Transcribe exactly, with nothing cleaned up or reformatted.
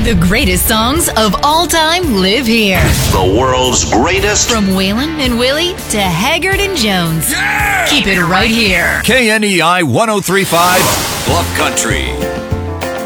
The greatest songs of all time live here. The world's greatest. From Waylon and Willie to Haggard and Jones. Yeah! Keep it right here. K N E I one oh three point five Bluff Country.